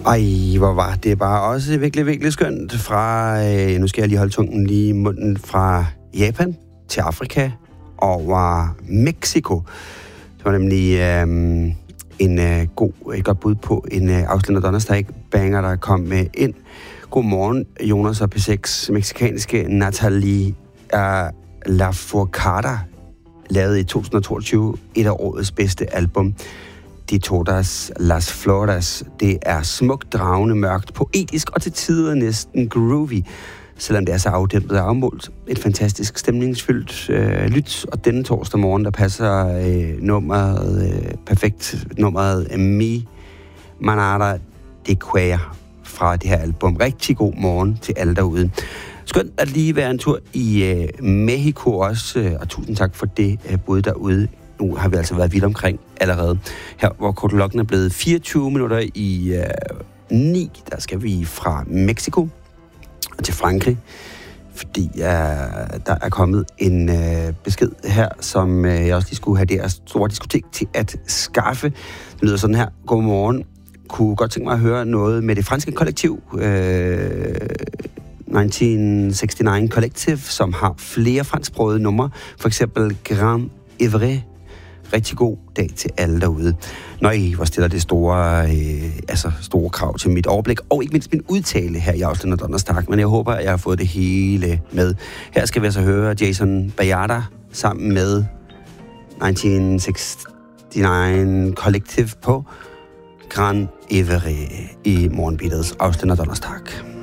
Ej, hvor var det bare også virkelig, virkelig skønt fra, nu skal jeg lige holde tungen lige i munden, fra Japan til Afrika over Mexico. Det var nemlig et godt bud på en afslutende Donnerstag banger, der kom med ind. Godmorgen, Jonas og P6. Mexikanske Natalie Lafourcade lavede i 2022 et af årets bedste album. De Todas Las Flores. Det er smukt, dragende, mørkt, poetisk og til tider næsten groovy, selvom det er så afdæmpet og afmålt. Et fantastisk stemningsfyldt lyt, og denne torsdag morgen, der passer nummeret perfekt. Nummeret Mi Manada de Quea fra det her album. Rigtig god morgen til alle derude. Skønt at lige være en tur i Mexico også, og tusind tak for det bud derude. Nu har vi altså været vidt omkring allerede. Her, hvor klokken er blevet 24 minutter i 9, der skal vi fra Mexico til Frankrig, fordi der er kommet en besked her, som jeg også lige skulle have det her store diskotek til at skaffe. Det lyder sådan her. Godmorgen. Kunne godt tænke mig at høre noget med det franske kollektiv 1969 Collective, som har flere fransksprogede numre. For eksempel Grand Evre. Rigtig god dag til alle derude. Hvor stiller det store krav til mit overblik, og ikke mindst min udtale her i afslutningen af Donnerstag, men jeg håber, at jeg har fået det hele med. Her skal vi altså høre Jason Bayarda sammen med 1969 Collective på Grand Evre i Morgenbeatets afslutningen af Donnerstag.